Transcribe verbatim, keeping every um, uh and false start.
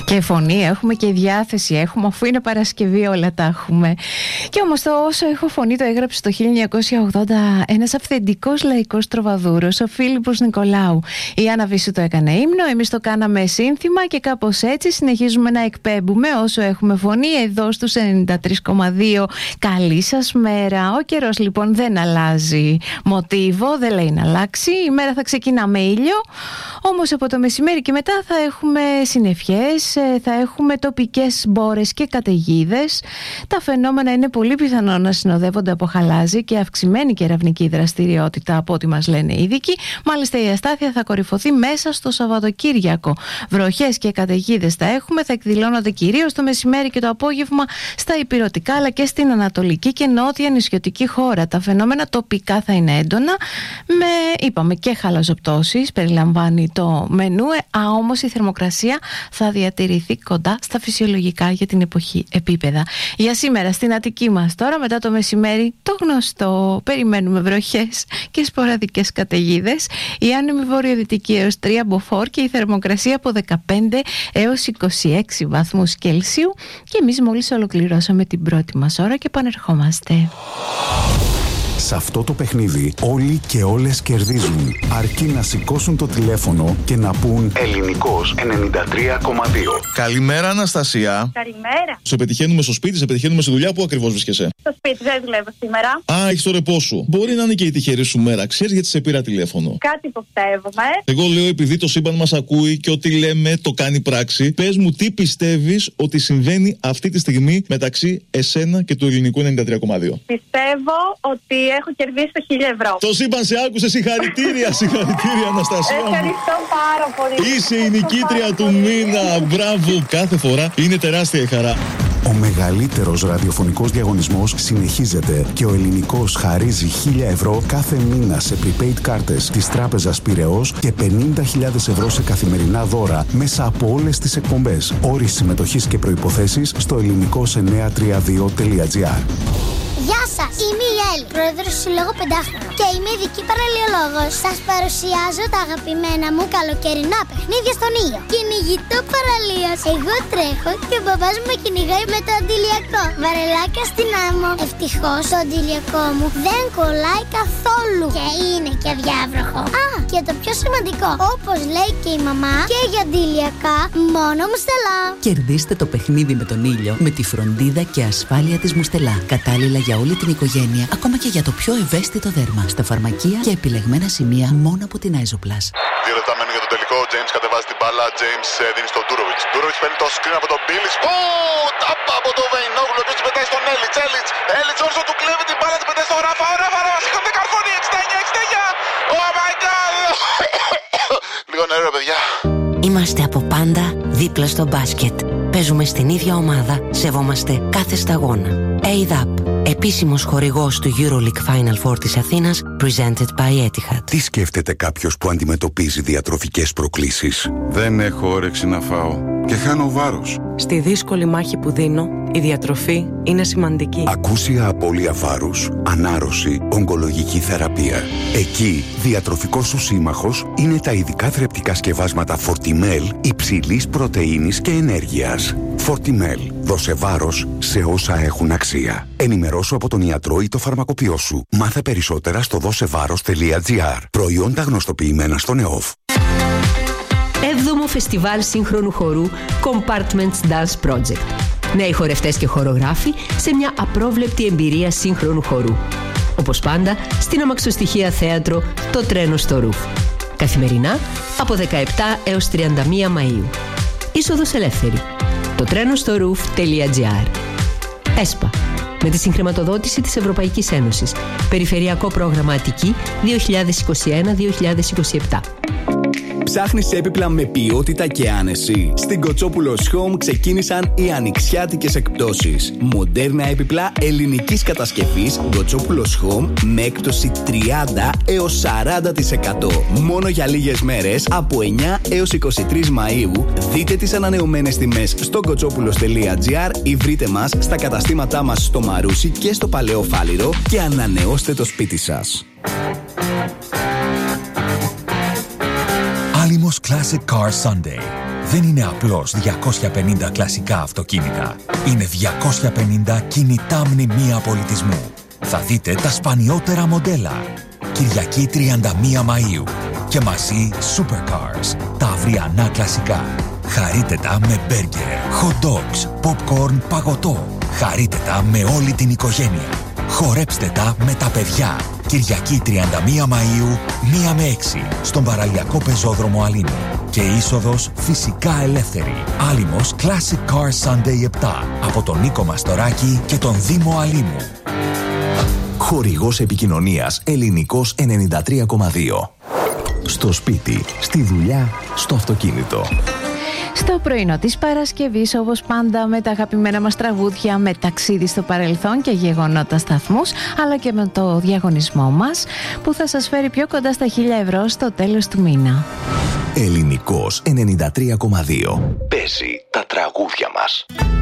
Και φωνή έχουμε και διάθεση έχουμε, αφού είναι Παρασκευή όλα τα έχουμε. Και όμως το όσο έχω φωνή το έγραψε το χίλια εννιακόσια ογδόντα ένας αυθεντικός λαϊκός τροβαδούρος, ο Φίλιππος Νικολάου. Η Άννα Βύσσου το έκανε ύμνο, εμείς το κάναμε σύνθημα και κάπως έτσι συνεχίζουμε να εκπέμπουμε όσο έχουμε φωνή εδώ στους ενενήντα τρία κόμμα δύο. Καλή σας μέρα. Ο καιρός λοιπόν δεν αλλάζει μοτίβο, δεν λέει να αλλάξει. Η μέρα θα ξεκινά με ήλιο, όμως από το μεσημέρι και μετά θα έχουμε συννεφιές, θα έχουμε τοπικές μπόρες και καταιγίδες. Τα φαινόμενα είναι πολύ πιθανό να συνοδεύονται από χαλάζι και αυξημένη κεραυνική δραστηριότητα από ό,τι μας λένε οι ειδικοί. Μάλιστα η αστάθεια θα κορυφωθεί μέσα στο Σαββατοκύριακο. Βροχές και καταιγίδες θα έχουμε, θα εκδηλώνονται κυρίως το μεσημέρι και το απόγευμα στα υπηρετικά αλλά και στην ανατολική και νότια νησιωτική χώρα. Τα φαινόμενα τοπικά θα είναι έντονα, με είπαμε και χαλαζοπτώσεις, περιλαμβάνει το μενού, α, όμως η θερμοκρασία θα διατηρηθεί κοντά στα φυσιολογικά για την εποχή επίπεδα. Για σήμερα στην Αττική μας τώρα, μετά το μεσημέρι, το γνωστό, περιμένουμε βροχές και σποραδικές καταιγίδες. Η άνεμη βορειοδυτική έως τρία μποφόρ και η θερμοκρασία από δεκαπέντε έως είκοσι έξι βαθμούς Κελσίου. Και εμείς μόλις ολοκληρώσαμε την πρώτη μας ώρα και επανερχόμαστε. Σε αυτό το παιχνίδι όλοι και όλες κερδίζουν, αρκεί να σηκώσουν το τηλέφωνο και να πούν Ελληνικός ενενήντα τρία κόμμα δύο. Καλημέρα Αναστασία. Καλημέρα. Σε πετυχαίνουμε στο σπίτι, σε πετυχαίνουμε στη δουλειά, πού ακριβώς βρίσκεσαι? Στο σπίτι, δεν δουλεύω σήμερα. Α, έχεις το ρεπό σου. Μπορεί να είναι και η τυχερή σου μέρα. Ξέρεις γιατί σε πήρα τηλέφωνο? Κάτι υποψεύομαι. Εγώ λέω επειδή το σύμπαν μας ακούει και ό,τι λέμε το κάνει πράξη. Πες μου τι πιστεύεις ότι συμβαίνει αυτή τη στιγμή μεταξύ εσένα και του Ελληνικού ενενήντα τρία κόμμα δύο. Πιστεύω ότι έχω κερδίσει το χίλια ευρώ. Το σύμπαν σε άκουσε, συγχαρητήρια, συγχαρητήρια Αναστασία. Ευχαριστώ πάρα πολύ. Είσαι η νικήτρια του μήνα. Μπράβο, κάθε φορά είναι τεράστια η χαρά. Ο μεγαλύτερος ραδιοφωνικός διαγωνισμός συνεχίζεται και ο Ελληνικός χαρίζει χίλια ευρώ κάθε μήνα σε prepaid κάρτες της Τράπεζας Πειραιώς και πενήντα χιλιάδες ευρώ σε καθημερινά δώρα μέσα από όλες τις εκπομπές. Όροι συμμετοχής και προϋποθέσεις στο ελληνικός εννιακόσια τριάντα δύο τελεία τζι άρ. Γεια σας, είμαι η Έλλη, πρόεδρος του Συλλόγου Πεντάχρονο και είμαι ειδική παραλιολόγος. Σας παρουσιάζω τα αγαπημένα μου καλοκαιρινά παιχνίδια στον ήλιο. Κυνηγητό παραλίας. Εγώ τρέχω και ο μπαμπάς μου με κυνηγάει με το αντιλιακό. Βαρελάκια στην άμμο. Ευτυχώς το αντιλιακό μου δεν κολλάει καθόλου και είναι και αδιάβροχο. Α, και το πιο σημαντικό, όπως λέει και η μαμά, και για αντιλιακά μόνο Μουστελά. Κερδίστε το παιχνίδι με τον ήλιο με τη φροντίδα και ασφάλεια της Μουστελά. Κατάλληλα για όλη την οικογένεια, ακόμα και για το πιο ευαίσθητο δέρμα. Στα φαρμακεία και επιλεγμένα σημεία μόνο από την Άιζοπλας. Δύο λεπτά μένουν για το τελικό. Ο James κατεβάζει την μπάλα. James δίνει στον Ντούροβιτς. Ντούροβιτς παίρνει το screen από τον Μπίλις. Ω! Τάπα από τον Βεϊνόγλου. Επίσης πετάει στον Έλιτς. Έλιτς. Έλιτς όσο του κλέβει την μπάλα. Την πετάει στον Ράφα. Ο Ράφα. Ράφα. Σηκώνεται καρφώνει. εξήντα εννιά εξήντα εννιά. Oh my god. Λίγο νερό, παιδιά. Είμαστε από πάντα δίπλα στο μπάσκετ. Παίζουμε στην ίδια ομάδα. Σεβόμαστε κάθε σταγόνα. έι δι έι πι, επίσημος χορηγός του EuroLeague Final Four της Αθήνας, presented by Etihad. Τι σκέφτεται κάποιος που αντιμετωπίζει διατροφικές προκλήσεις? Δεν έχω όρεξη να φάω και χάνω βάρος. Στη δύσκολη μάχη που δίνω, η διατροφή είναι σημαντική. Ακούσια απώλεια βάρους, ανάρρωση, ογκολογική θεραπεία. Εκεί, διατροφικός σου σύμμαχος είναι τα ειδικά θρεπτικά σκευάσματα Fortimel υψηλής πρωτεΐνης και ενέργειας. Fortimel. Δώσε βάρος σε όσα έχουν αξία. Ενημερώσου από τον ιατρό ή το φαρμακοποιό σου. Μάθε περισσότερα στο δώσεβάρος τελεία τζι άρ. Προϊόντα γνωστοποιημένα στον ΕΟΦ. Έβδομο Φεστιβάλ Σύγχρονου Χορού Compartments Dance Project. Νέοι χορευτές και χορογράφοι σε μια απρόβλεπτη εμπειρία σύγχρονου χορού. Όπως πάντα, στην αμαξοστοιχεία θέατρο Το Τρένο στο Ρουφ. Καθημερινά από δεκαεπτά έως τριάντα μία Μαΐου. Είσοδος ελεύθερη. Το τρένο στο ρουφ τελεία τζι άρ. ΕΣΠΑ. Με τη συγχρηματοδότηση της Ευρωπαϊκής Ένωσης. Περιφερειακό πρόγραμμα Αττική δύο χιλιάδες είκοσι ένα με δύο χιλιάδες είκοσι επτά. Ψάχνεις έπιπλα με ποιότητα και άνεση? Στην Κοτσόπουλος Home ξεκίνησαν οι ανοιξιάτικες εκπτώσεις. Μοντέρνα έπιπλα ελληνικής κατασκευής Κοτσόπουλος Home με έκπτωση τριάντα έως σαράντα τοις εκατό. Μόνο για λίγες μέρες από εννιά έως είκοσι τρεις Μαΐου. Δείτε τις ανανεωμένες τιμές στο κοτσόπουλος τελεία τζι άρ ή βρείτε μας στα καταστήματά μας στο Μαρούσι και στο Παλαιό Φάληρο και ανανεώστε το σπίτι σας. Alimos Classic Car Sunday. δεν είναι απλώς διακόσια πενήντα κλασικά αυτοκίνητα. Είναι διακόσια πενήντα κινητά μνημεία πολιτισμού. Θα δείτε τα σπανιότερα μοντέλα. Κυριακή τριάντα μία Μαΐου. Και μαζί Supercars, τα αυριανά κλασικά. Χαρείτε τα με μπέργκερ, hot dogs, popcorn, παγωτό. Χαρείτε τα με όλη την οικογένεια. Χορέψτε τα με τα παιδιά. Κυριακή τριάντα μία Μαΐου, μία με έξι, στον παραλιακό πεζόδρομο Αλήμου. Και είσοδος φυσικά ελεύθερη. Άλυμος Classic Car Sunday επτά, από τον Νίκο Μαστοράκη και τον Δήμο Αλήμου. Χορηγός επικοινωνίας Ελληνικός ενενήντα τρία κόμμα δύο. Στο σπίτι, στη δουλειά, στο αυτοκίνητο. Στο πρωινό της Παρασκευής, όπως πάντα, με τα αγαπημένα μας τραγούδια, με ταξίδι στο παρελθόν και γεγονότα σταθμούς, αλλά και με το διαγωνισμό μας που θα σας φέρει πιο κοντά στα χίλια ευρώ στο τέλος του μήνα. Ελληνικός ενενήντα τρία κόμμα δύο. Παίζει τα τραγούδια μας.